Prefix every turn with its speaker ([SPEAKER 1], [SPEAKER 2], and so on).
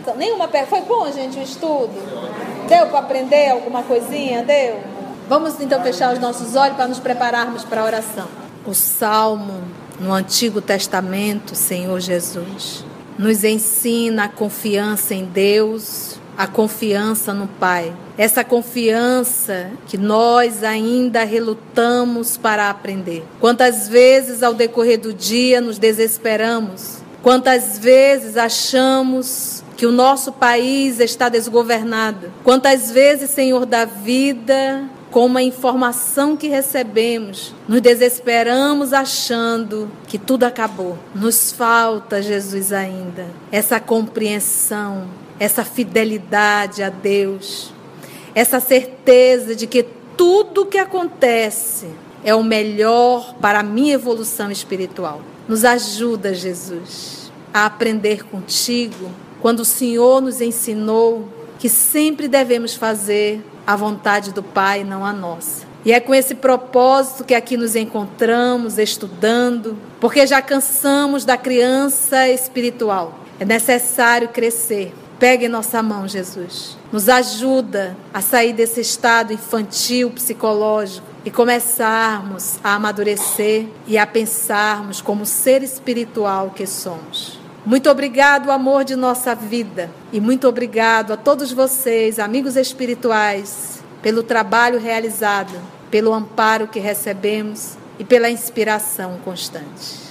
[SPEAKER 1] questão, nenhuma pergunta. Foi bom, gente, o estudo? Deu para aprender alguma coisinha? Deu? Vamos então fechar os nossos olhos para nos prepararmos para a oração. O Salmo no Antigo Testamento, Senhor Jesus, nos ensina a confiança em Deus, a confiança no Pai. Essa confiança que nós ainda relutamos para aprender. Quantas vezes ao decorrer do dia nos desesperamos? Quantas vezes achamos que o nosso país está desgovernado? Quantas vezes, Senhor da vida, com uma informação que recebemos, nos desesperamos achando que tudo acabou. Nos falta, Jesus, ainda essa compreensão, essa fidelidade a Deus, essa certeza de que tudo que acontece é o melhor para a minha evolução espiritual. Nos ajuda, Jesus, a aprender contigo, quando o Senhor nos ensinou que sempre devemos fazer a vontade do Pai, não a nossa. E é com esse propósito que aqui nos encontramos, estudando, porque já cansamos da criança espiritual. É necessário crescer. Pegue em nossa mão, Jesus. Nos ajuda a sair desse estado infantil, psicológico, e começarmos a amadurecer e a pensarmos como ser espiritual que somos. Muito obrigado, amor de nossa vida. E muito obrigado a todos vocês, amigos espirituais, pelo trabalho realizado, pelo amparo que recebemos e pela inspiração constante.